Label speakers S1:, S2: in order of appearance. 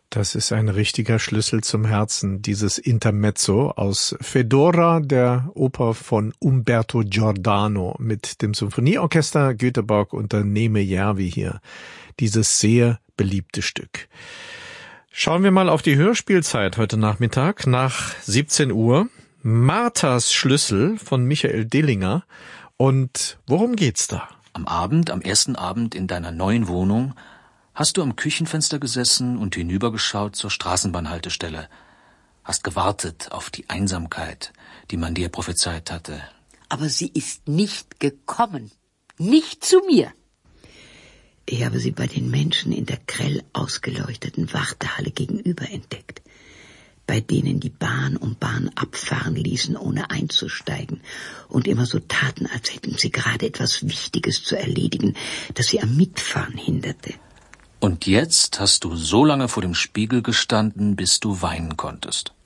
S1: Das ist ein richtiger Schlüssel zum Herzen, dieses Intermezzo aus Fedora, der Oper von Umberto Giordano mit dem Symphonieorchester Göteborg unter Neeme Järvi hier. Dieses sehr beliebte Stück. Schauen wir mal auf die Hörspielzeit heute Nachmittag nach 17 Uhr. Marthas Schlüssel von Michael Dillinger. Und worum geht's da?
S2: Am ersten Abend in deiner neuen Wohnung hast du am Küchenfenster gesessen und hinübergeschaut zur Straßenbahnhaltestelle. Hast gewartet auf die Einsamkeit, die man dir prophezeit hatte.
S3: Aber sie ist nicht gekommen. Nicht zu mir. Ich habe sie bei den Menschen in der grell ausgeleuchteten Wartehalle gegenüber entdeckt, bei denen die Bahn um Bahn abfahren ließen, ohne einzusteigen, und immer so taten, als hätten sie gerade etwas Wichtiges zu erledigen, das sie am Mitfahren hinderte.
S2: Und jetzt hast du so lange vor dem Spiegel gestanden, bis du weinen konntest.